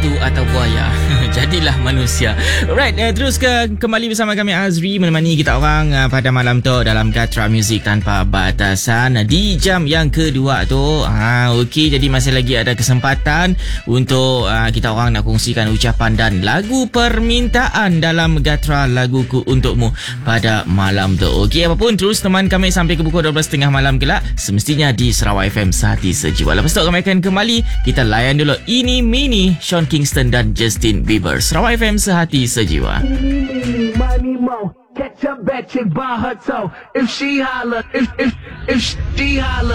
batu atau buaya. Jadilah manusia. Alright, terus kembali bersama kami Azri menemani kita orang pada malam tu dalam Gatra Music Tanpa Batasan di jam yang kedua tu. Okey, jadi masih lagi ada kesempatan untuk kita orang nak kongsikan ucapan dan lagu permintaan dalam Gatra Laguku Untukmu pada malam tu. Okey, apapun terus teman kami sampai ke pukul 12.30 malam kelak, semestinya di Sarawak FM Sehati Sejiwa. Lepas tu kami akan kembali, kita layan dulu Ini Mini, Sean Kingston dan Justin Bieber. Sarawak FM Sehati Sejiwa. Money mo, catch a bad chick by her toe. If she holler, if she holler.